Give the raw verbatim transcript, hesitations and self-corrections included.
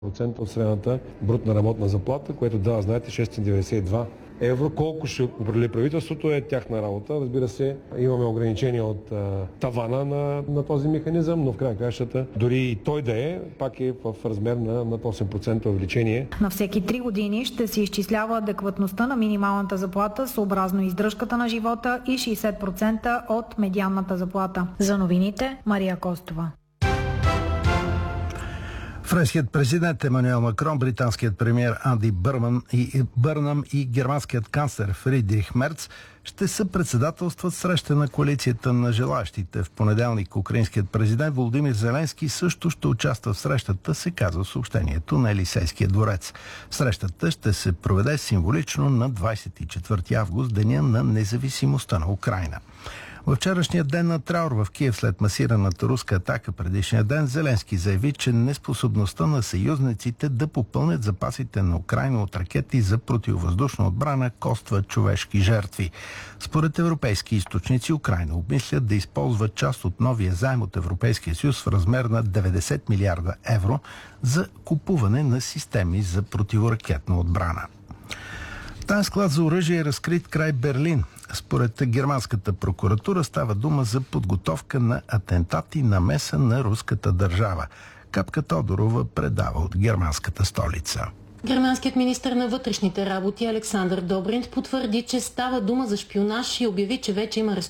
процента от средната брутна работна заплата, което да, знаете, шестстотин деветдесет и два евро. Колко ще определи правителството е тяхна работа. Разбира се, имаме ограничения от а, тавана на, на този механизъм, но в край кращата, дори и той да е, пак е в размер на над осем процента увеличение. На всеки три години ще се изчислява адекватността на минималната заплата съобразно издръжката на живота и шейсет процента от медианната заплата. За новините, Мария Костова. Френският президент Емануел Макрон, британският премиер Анди Бърман и Бърнам и германският канцлер Фридрих Мерц ще съпредседателстват среща на коалицията на желаящите. В понеделник украинският президент Володимир Зеленски също ще участва в срещата, се казва в съобщението на Елисейския дворец. Срещата ще се проведе символично на двадесет и четвърти август, деня на независимостта на Украйна. Във вчерашния ден на траур в Киев след масираната руска атака предишния ден, Зеленски заяви, че неспособността на съюзниците да попълнят запасите на Украйна от ракети за противовъздушна отбрана коства човешки жертви. Според европейски източници, Украйна обмислят да използва част от новия заем от Европейския съюз в размер на деветдесет милиарда евро за купуване на системи за противоракетна отбрана. Таен склад за оръжие е разкрит край Берлин. Според германската прокуратура става дума за подготовка на атентат и намеса на руската държава. Капка Тодорова предава от германската столица. Германският министър на вътрешните работи Александър Добринт потвърди, че става дума за шпионаж и обяви, че вече има